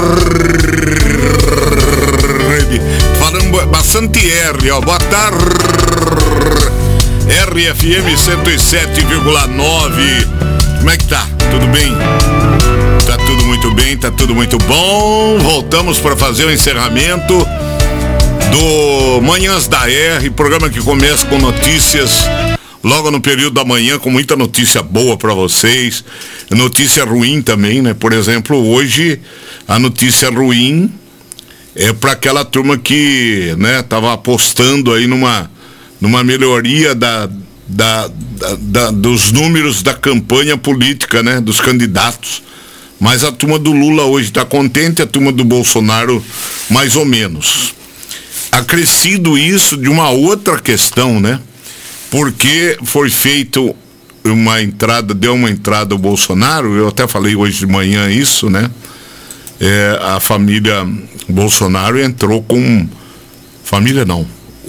Falando bastante R, ó. Boa tarde. RFM 107,9. Como é que tá? Tudo bem? Tá tudo muito bem, tá tudo muito bom. Voltamos para fazer o encerramento do Manhãs da R, programa que começa com notícias logo no período da manhã, com muita notícia boa para vocês, notícia ruim também, né? Por exemplo, hoje a notícia ruim é para aquela turma que, né, tava apostando aí numa melhoria dos números da campanha política, né, dos candidatos. Mas a turma do Lula hoje está contente, a turma do Bolsonaro mais ou menos. Acrescido isso de uma outra questão, né? Porque foi feito deu uma entrada o Bolsonaro, eu até falei hoje de manhã isso, né? A família Bolsonaro entrou com... Família não,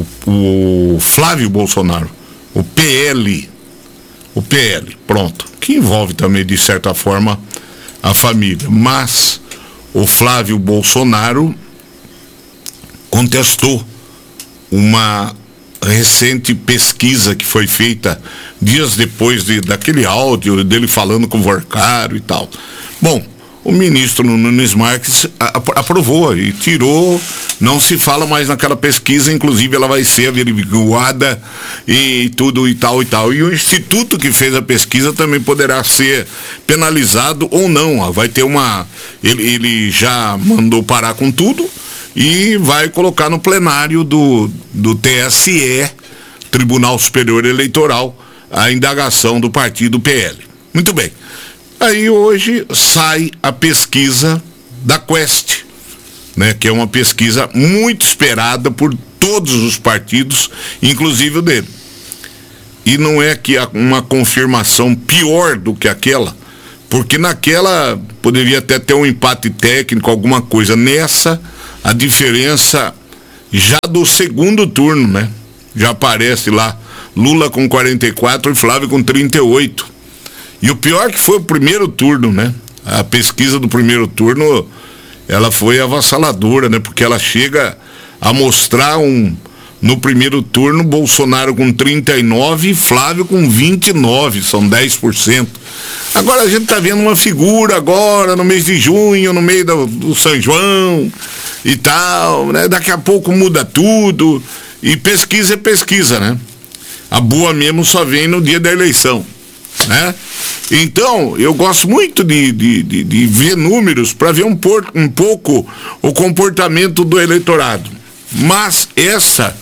o Flávio Bolsonaro, o PL, pronto, que envolve também de certa forma a família, mas o Flávio Bolsonaro contestou uma recente pesquisa que foi feita dias depois daquele áudio dele falando com o Vorcaro e tal. Bom, o ministro Nunes Marques aprovou e tirou, não se fala mais naquela pesquisa, inclusive ela vai ser averiguada e tudo e tal. E o instituto que fez a pesquisa também poderá ser penalizado ou não. Vai ter ele já mandou parar com tudo e vai colocar no plenário do TSE, Tribunal Superior Eleitoral, a indagação do partido PL. Muito bem. Aí hoje sai a pesquisa da Quest, né, que é uma pesquisa muito esperada por todos os partidos, inclusive o dele. E não é que há uma confirmação pior do que aquela, porque naquela poderia até ter um empate técnico, alguma coisa. Nessa, a diferença já do segundo turno, né? Já aparece lá Lula com 44 e Flávio com 38. E o pior que foi o primeiro turno, né? A pesquisa do primeiro turno, ela foi avassaladora, né? Porque ela chega a mostrar no primeiro turno, Bolsonaro com 39 e Flávio com 29, são 10%. Agora a gente tá vendo uma figura agora, no mês de junho, no meio do São João e tal, né? Daqui a pouco muda tudo, e pesquisa é pesquisa, né? A boa mesmo só vem no dia da eleição, né? Então, eu gosto muito de ver números para ver um pouco o comportamento do eleitorado. Mas essa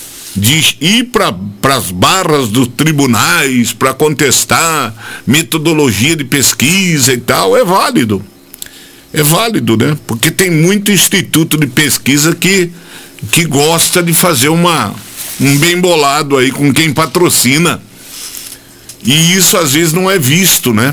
de ir para as barras dos tribunais para contestar metodologia de pesquisa e tal, é válido. É válido, né? Porque tem muito instituto de pesquisa que gosta de fazer um bem bolado aí com quem patrocina. E isso às vezes não é visto, né?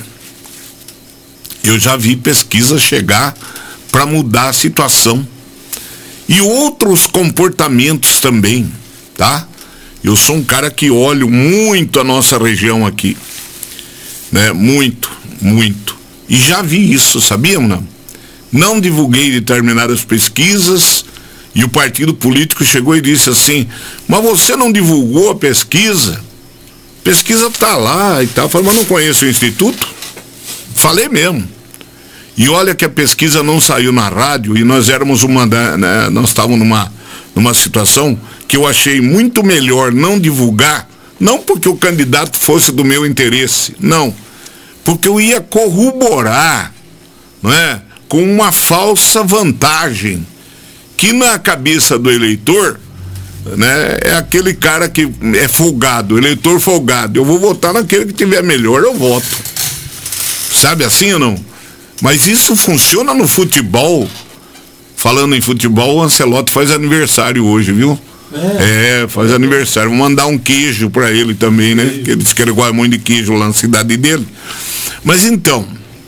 Eu já vi pesquisa chegar para mudar a situação. E outros comportamentos também, tá? Eu sou um cara que olho muito a nossa região aqui, né? Muito, muito. E já vi isso, sabiam, não? Não divulguei determinadas pesquisas e o partido político chegou e disse assim: mas você não divulgou a pesquisa? Pesquisa tá lá e tal. Eu falei, mas não conheço o instituto? Falei mesmo. E olha que a pesquisa não saiu na rádio e nós éramos né, nós estávamos numa situação que eu achei muito melhor não divulgar, não porque o candidato fosse do meu interesse, não, porque eu ia corroborar, não é, com uma falsa vantagem que na cabeça do eleitor, né, é aquele cara que é folgado, eleitor folgado. Eu vou votar naquele que tiver melhor, eu voto. Sabe assim ou não? Mas isso funciona no futebol. Falando em futebol, o Ancelotti faz aniversário hoje, viu? Faz aniversário. Vou mandar um queijo pra ele também, né? Que ele fica igual muito de queijo lá na cidade dele. Mas então,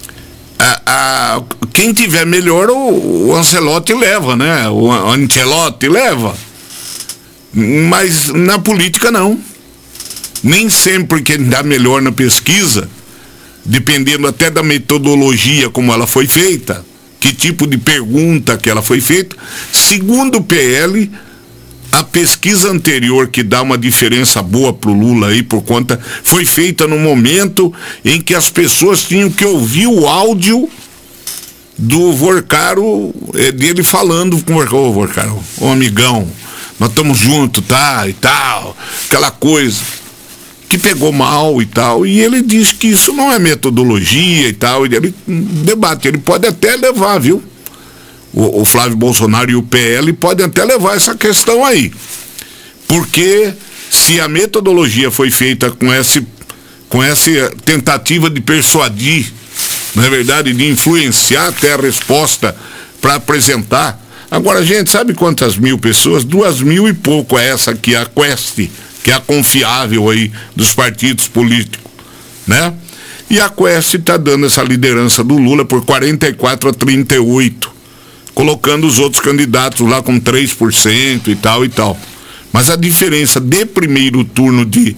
quem tiver melhor, o Ancelotti leva, né? O Ancelotti leva. Mas na política não. Nem sempre quem dá melhor na pesquisa, dependendo até da metodologia como ela foi feita, que tipo de pergunta que ela foi feita. Segundo o PL, a pesquisa anterior, que dá uma diferença boa pro Lula aí, por conta, foi feita no momento em que as pessoas tinham que ouvir o áudio do Vorcaro, dele falando com o Vorcaro, ô amigão, nós estamos juntos, tá, e tal, aquela coisa que pegou mal e tal, e ele diz que isso não é metodologia e tal, e ele debate, ele pode até levar, viu? O Flávio Bolsonaro e o PL podem até levar essa questão aí, porque se a metodologia foi feita com essa tentativa de persuadir, na verdade, de influenciar até a resposta para apresentar. Agora, gente, sabe quantas mil pessoas? 2.000 e pouco é essa aqui, a Quest, que é a confiável aí dos partidos políticos, né? E a Quest está dando essa liderança do Lula por 44-38, colocando os outros candidatos lá com 3% e tal. Mas a diferença de primeiro turno de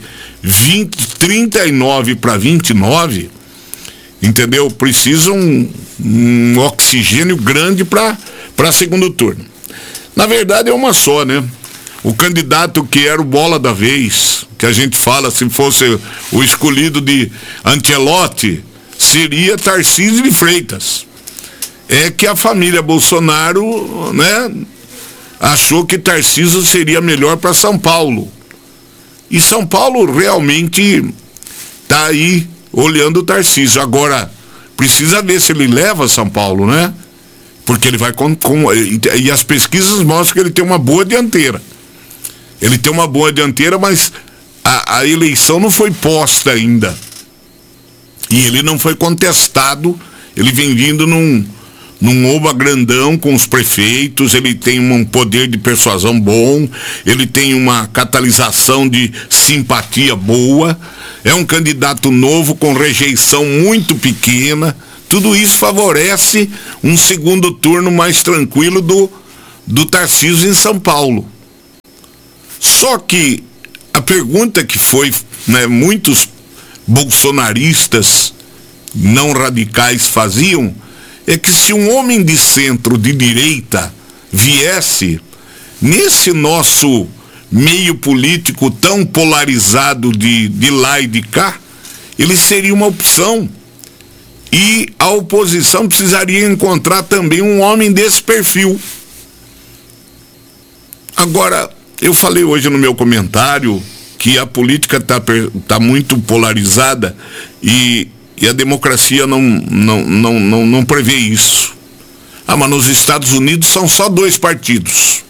39 para 29, entendeu? Precisa um oxigênio grande para segundo turno. Na verdade é uma só, né? O candidato que era o bola da vez, que a gente fala, se fosse o escolhido de Ancelotti, seria Tarcísio de Freitas. É que a família Bolsonaro, né, achou que Tarcísio seria melhor para São Paulo. E São Paulo realmente tá aí olhando o Tarcísio. Agora, precisa ver se ele leva São Paulo, né? Porque ele vai e as pesquisas mostram que ele tem uma boa dianteira. Ele tem uma boa dianteira, mas a eleição não foi posta ainda. E ele não foi contestado. Ele vem vindo num oba grandão com os prefeitos, ele tem um poder de persuasão bom, ele tem uma catalisação de simpatia boa, é um candidato novo com rejeição muito pequena. Tudo isso favorece um segundo turno mais tranquilo do Tarcísio em São Paulo. Só que a pergunta que foi, né, muitos bolsonaristas não radicais faziam, é que se um homem de centro, de direita, viesse nesse nosso meio político tão polarizado de lá e de cá, ele seria uma opção. E a oposição precisaria encontrar também um homem desse perfil. Agora, eu falei hoje no meu comentário que a política tá muito polarizada e a democracia não prevê isso. Ah, mas nos Estados Unidos são só 2 partidos.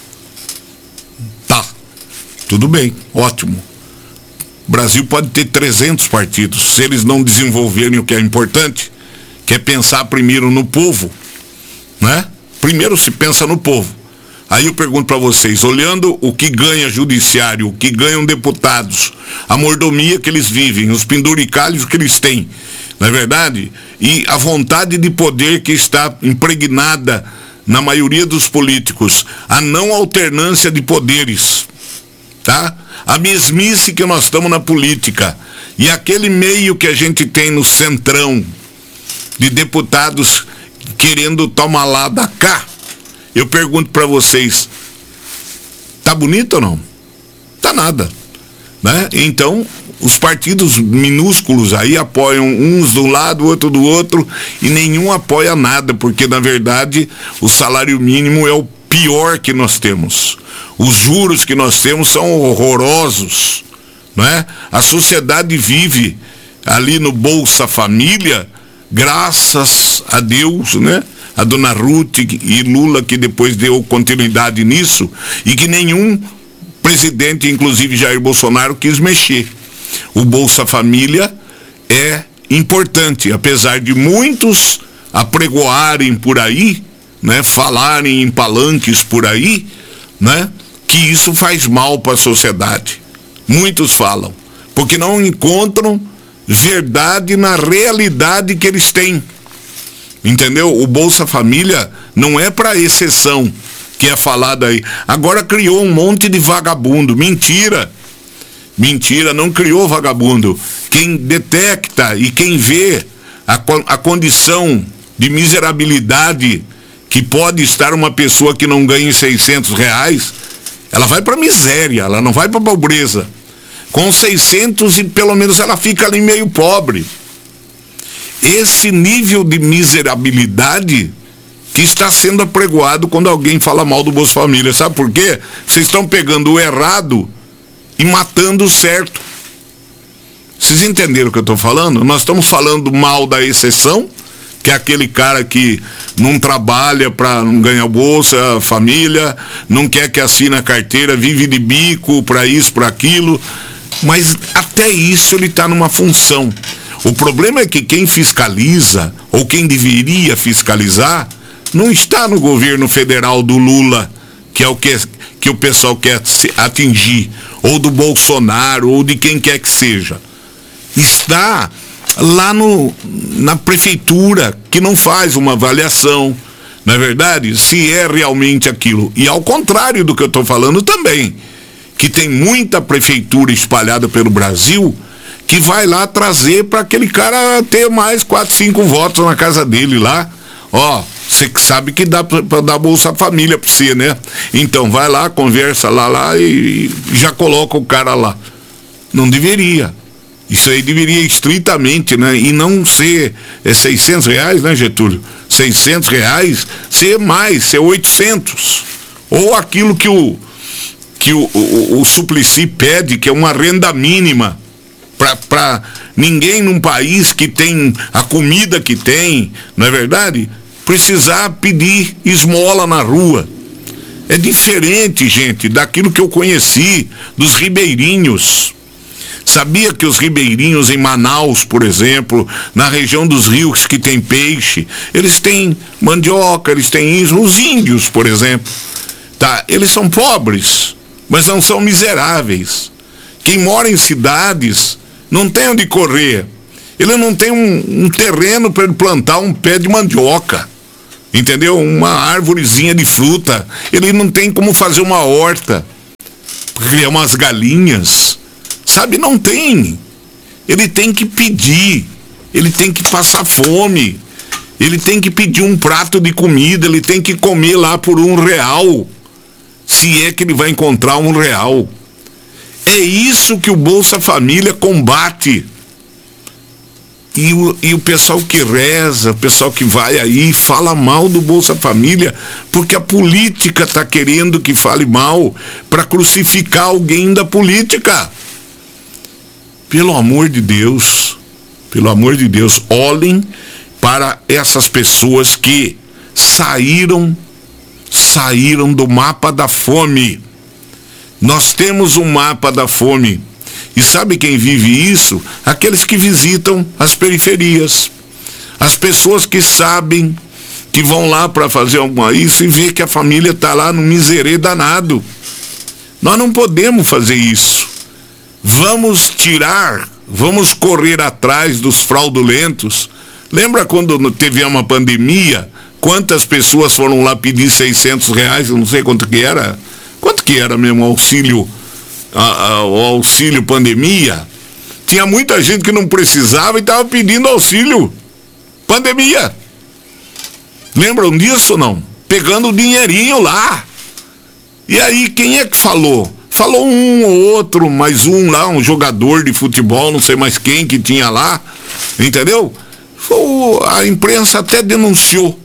Tá, tudo bem, ótimo. O Brasil pode ter 300 partidos, se eles não desenvolverem o que é importante, que é pensar primeiro no povo, né? Primeiro se pensa no povo. Aí eu pergunto para vocês, olhando o que ganha judiciário, o que ganham deputados, a mordomia que eles vivem, os penduricalhos que eles têm, não é verdade? E a vontade de poder que está impregnada na maioria dos políticos, a não alternância de poderes, tá? A mesmice que nós estamos na política e aquele meio que a gente tem no centrão de deputados querendo tomar lá da cá. Eu pergunto para vocês, tá bonito ou não? Tá nada, né? Então, os partidos minúsculos aí apoiam uns do lado, outro do outro, e nenhum apoia nada, porque na verdade o salário mínimo é o pior que nós temos. Os juros que nós temos são horrorosos, né? A sociedade vive ali no Bolsa Família, graças a Deus, né? A dona Ruth e Lula, que depois deu continuidade nisso, e que nenhum presidente, inclusive Jair Bolsonaro, quis mexer. O Bolsa Família é importante, apesar de muitos apregoarem por aí, né, falarem em palanques por aí, né, que isso faz mal para a sociedade. Muitos falam, porque não encontram verdade na realidade que eles têm. Entendeu? O Bolsa Família não é para exceção, que é falado aí. Agora criou um monte de vagabundo. Mentira. Mentira, não criou vagabundo. Quem detecta e quem vê a condição de miserabilidade que pode estar uma pessoa que não ganha R$600, ela vai para miséria, ela não vai para pobreza. Com 600 e pelo menos ela fica ali meio pobre. Esse nível de miserabilidade que está sendo apregoado quando alguém fala mal do Bolsa Família. Sabe por quê? Vocês estão pegando o errado e matando o certo. Vocês entenderam o que eu estou falando? Nós estamos falando mal da exceção, que é aquele cara que não trabalha para não ganhar Bolsa Família, não quer que assine a carteira, vive de bico para isso, para aquilo, mas até isso ele está numa função. O problema é que quem fiscaliza, ou quem deveria fiscalizar, não está no governo federal do Lula, que é o que o pessoal quer atingir, ou do Bolsonaro, ou de quem quer que seja. Está lá na prefeitura, que não faz uma avaliação, não é verdade? Se é realmente aquilo. E ao contrário do que eu estou falando também, que tem muita prefeitura espalhada pelo Brasil, que vai lá trazer para aquele cara ter mais 4, 5 votos na casa dele lá. Ó, você que sabe que dá para dar Bolsa Família para você, né? Então vai lá, conversa lá e já coloca o cara lá. Não deveria. Isso aí deveria estritamente, né? E não ser R$600, né, Getúlio? R$600 ser mais, ser 800. Ou aquilo que o Suplicy pede, que é uma renda mínima para ninguém num país que tem a comida que tem, não é verdade? Precisar pedir esmola na rua. É diferente, gente, daquilo que eu conheci, dos ribeirinhos. Sabia que os ribeirinhos em Manaus, por exemplo, na região dos rios que tem peixe, eles têm mandioca, eles têm isso. Os índios, por exemplo, tá? Eles são pobres, mas não são miseráveis. Quem mora em cidades não tem onde correr. Ele não tem um terreno para ele plantar um pé de mandioca, entendeu? Uma árvorezinha de fruta. Ele não tem como fazer uma horta, criar umas galinhas, sabe? Não tem. Ele tem que pedir, ele tem que passar fome, ele tem que pedir um prato de comida, ele tem que comer lá por R$1, se é que ele vai encontrar R$1. É isso que o Bolsa Família combate. E o pessoal que reza, o pessoal que vai aí, fala mal do Bolsa Família, porque a política está querendo que fale mal para crucificar alguém da política. Pelo amor de Deus, olhem para essas pessoas que saíram do mapa da fome. Nós temos um mapa da fome. E sabe quem vive isso? Aqueles que visitam as periferias. As pessoas que sabem que vão lá para fazer isso e ver que a família está lá no miserê danado. Nós não podemos fazer isso. Vamos correr atrás dos fraudulentos. Lembra quando teve uma pandemia? Quantas pessoas foram lá pedir R$600? Eu não sei quanto que era. Quanto que era mesmo o auxílio pandemia? Tinha muita gente que não precisava e estava pedindo auxílio pandemia. Lembram disso, não? Pegando o dinheirinho lá. E aí, quem é que falou? Falou um ou outro, mais um lá, um jogador de futebol, não sei mais quem que tinha lá, entendeu? A imprensa até denunciou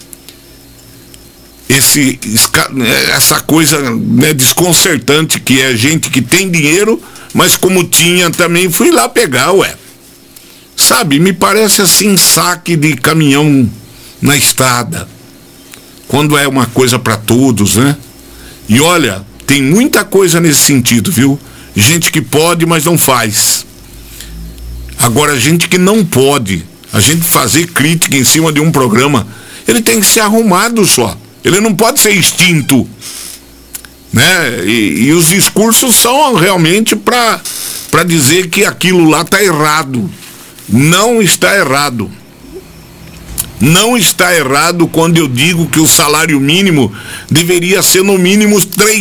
essa coisa, né, desconcertante, que é gente que tem dinheiro, mas como tinha também, fui lá pegar, sabe, me parece assim, saque de caminhão na estrada, quando é uma coisa para todos, né? E olha, tem muita coisa nesse sentido, viu? Gente que pode, mas não faz. Agora, gente que não pode, a gente fazer crítica em cima de um programa, ele tem que ser arrumado só. Ele não pode ser extinto, né? E os discursos são realmente para dizer que aquilo lá está errado. Não está errado. Não está errado quando eu digo que o salário mínimo deveria ser no mínimo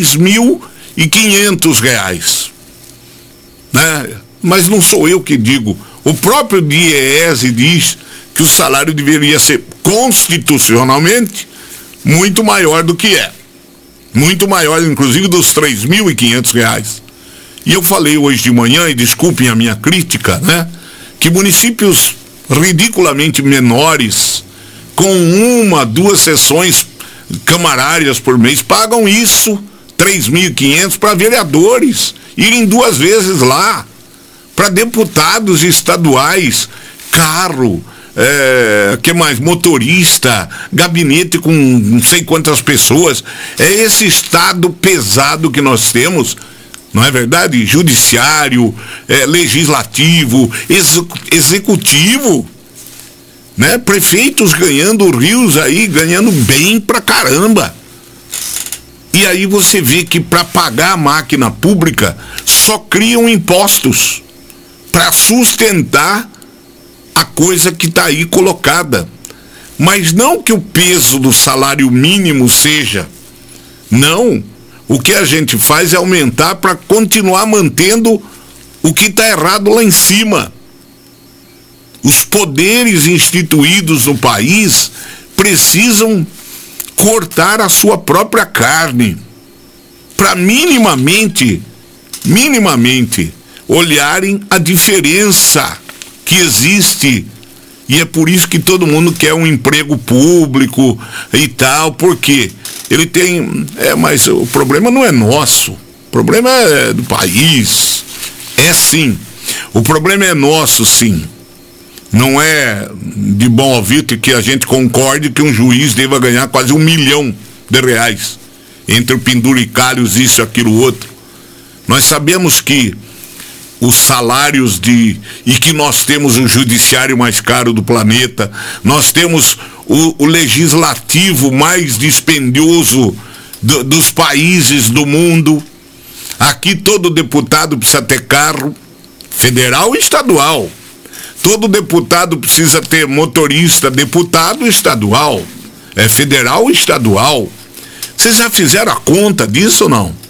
R$3.500, né? Mas não sou eu que digo. O próprio DIEESE diz que o salário deveria ser constitucionalmente muito maior do que é. Muito maior, inclusive, dos R$3.500. E eu falei hoje de manhã, e desculpem a minha crítica, né? Que municípios ridiculamente menores, com 1, 2 sessões camarárias por mês, pagam isso, R$3.500, para vereadores irem 2 vezes lá, para deputados estaduais, carro, que mais? Motorista, gabinete com não sei quantas pessoas. É esse estado pesado que nós temos, não é verdade? Judiciário, legislativo, executivo, né? Prefeitos ganhando rios aí, ganhando bem pra caramba. E aí você vê que para pagar a máquina pública só criam impostos para sustentar a coisa que está aí colocada. Mas não que o peso do salário mínimo seja. Não. O que a gente faz é aumentar para continuar mantendo o que está errado lá em cima. Os poderes instituídos no país precisam cortar a sua própria carne para minimamente olharem a diferença que existe. E é por isso que todo mundo quer um emprego público e tal, porque ele tem... mas o problema não é nosso, o problema é do país. Sim, o problema é nosso, sim. Não é de bom ouvido que a gente concorde que um juiz deva ganhar quase R$1 milhão entre penduricalhos, isso, aquilo, outro. Nós sabemos que os salários e que nós temos o judiciário mais caro do planeta, nós temos o legislativo mais dispendioso dos países do mundo. Aqui todo deputado precisa ter carro, federal e estadual. Todo deputado precisa ter motorista, deputado estadual, federal e estadual. Vocês já fizeram a conta disso ou não?